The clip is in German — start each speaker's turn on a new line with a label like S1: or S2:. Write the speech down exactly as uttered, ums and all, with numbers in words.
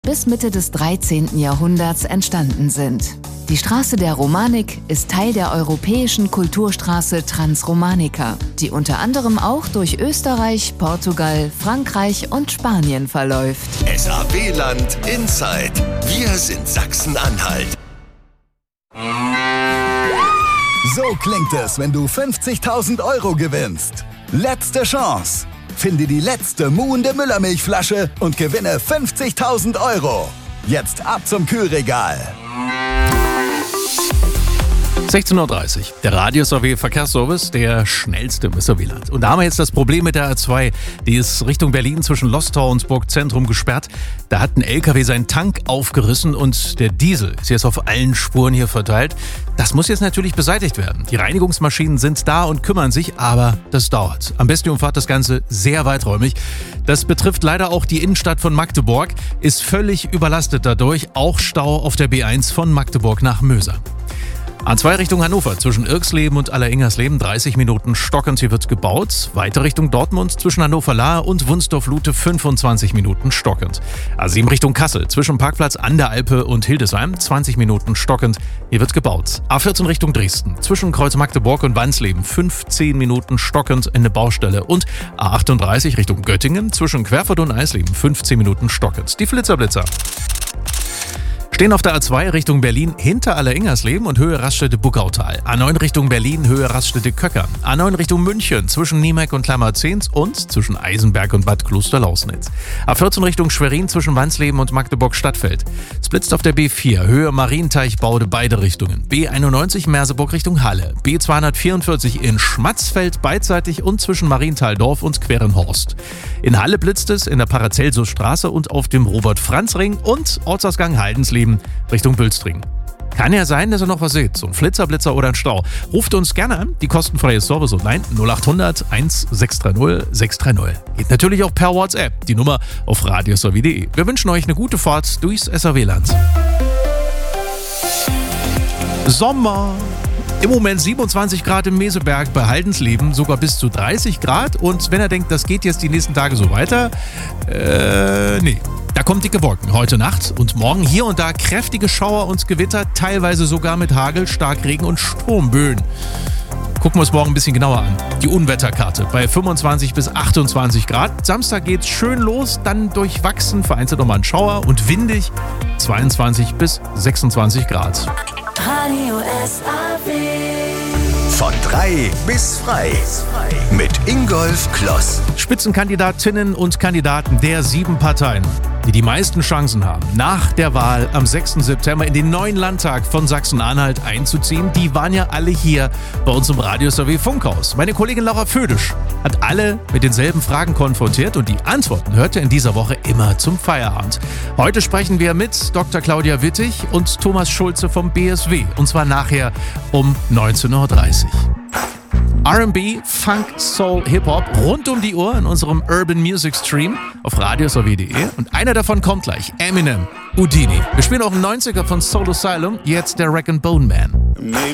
S1: bis Mitte des dreizehnten Jahrhunderts entstanden sind. Die Straße der Romanik ist Teil der europäischen Kulturstraße Transromanica, die unter anderem auch durch Österreich, Portugal, Frankreich und Spanien verläuft.
S2: S A W-Land Inside. Wir sind Sachsen-Anhalt.
S3: So klingt es, wenn du fünfzigtausend Euro gewinnst. Letzte Chance. Finde die letzte muhende Müllermilchflasche und gewinne fünfzigtausend Euro. Jetzt ab zum Kühlregal.
S4: sechzehn Uhr dreißig, der Radio-S A W Verkehrsservice, der schnellste im S A W-Land. Und da haben wir jetzt das Problem mit der A zwei. Die ist Richtung Berlin zwischen Lostor und Burgzentrum gesperrt. Da hat ein L K W seinen Tank aufgerissen und der Diesel ist jetzt auf allen Spuren hier verteilt. Das muss jetzt natürlich beseitigt werden. Die Reinigungsmaschinen sind da und kümmern sich, aber das dauert. Am besten umfahrt das Ganze sehr weiträumig. Das betrifft leider auch die Innenstadt von Magdeburg, ist völlig überlastet dadurch. Auch Stau auf der B eins von Magdeburg nach Möser. A zwei Richtung Hannover, zwischen Irxleben und Alleringhersleben, dreißig Minuten stockend, hier wird gebaut. Weiter Richtung Dortmund, zwischen Hannover-Lahr und Wunsdorf-Lute, fünfundzwanzig Minuten stockend. A sieben Richtung Kassel, zwischen Parkplatz an der Alpe und Hildesheim, zwanzig Minuten stockend, hier wird gebaut. A vierzehn Richtung Dresden, zwischen Kreuz Magdeburg und Wansleben, fünfzehn Minuten stockend in der Baustelle. Und A achtunddreißig Richtung Göttingen, zwischen Querfurt und Eisleben, fünfzehn Minuten stockend. Die Flitzerblitzer stehen auf der A zwei Richtung Berlin hinter Alleringhersleben und Höhe Raststätte Buckautal. A neun Richtung Berlin, Höhe Raststätte Köckern. A neun Richtung München, zwischen Niemek und Klammerzehns und zwischen Eisenberg und Bad Klosterlausnitz. A vierzehn Richtung Schwerin, zwischen Wansleben und Magdeburg-Stadtfeld. Es blitzt auf der B vier, Höhe Marienteich-Baude, beide Richtungen. B einundneunzig Merseburg Richtung Halle. B zweihundertvierundvierzig in Schmatzfeld beidseitig und zwischen Marienthaldorf und Querenhorst. In Halle blitzt es in der Paracelsusstraße und auf dem Robert-Franz-Ring und Ortsausgang Haldensleben Richtung Bülstring. Kann ja sein, dass ihr noch was seht, so ein Flitzerblitzer oder ein Stau. Ruft uns gerne an, die kostenfreie Service und nein, null acht hundert eins sechs drei null sechs drei null. Geht natürlich auch per WhatsApp, die Nummer auf radios a w punkt de. Wir wünschen euch eine gute Fahrt durchs S A W-Land. Sommer. Im Moment siebenundzwanzig Grad im Meseberg, bei Haldensleben sogar bis zu dreißig Grad. Und wenn er denkt, das geht jetzt die nächsten Tage so weiter, äh, nee. Da kommt dicke Wolken heute Nacht und morgen hier und da kräftige Schauer und Gewitter, teilweise sogar mit Hagel, Starkregen und Sturmböen. Gucken wir uns morgen ein bisschen genauer an. Die Unwetterkarte bei fünfundzwanzig bis achtundzwanzig Grad. Samstag geht's schön los, dann durchwachsen, vereinzelt nochmal ein Schauer und windig, zweiundzwanzig bis sechsundzwanzig Grad.
S5: Radio S A W.
S2: Von drei bis frei. Mit Ingolf Kloss.
S4: Spitzenkandidatinnen und Kandidaten der sieben Parteien, die die meisten Chancen haben, nach der Wahl am sechsten September in den neuen Landtag von Sachsen-Anhalt einzuziehen, die waren ja alle hier bei uns im Radio-S A W Funkhaus. Meine Kollegin Laura Födisch hat alle mit denselben Fragen konfrontiert und die Antworten hört ihr in dieser Woche immer zum Feierabend. Heute sprechen wir mit Doktor Claudia Wittig und Thomas Schulze vom B S W und zwar nachher um neunzehn Uhr dreißig. R and B, Funk, Soul, Hip-Hop rund um die Uhr in unserem Urban Music Stream auf radios a w punkt de und einer davon kommt gleich, Eminem, Houdini. Wir spielen auch einen neunziger von Soul Asylum, jetzt der Rag and Bone Man.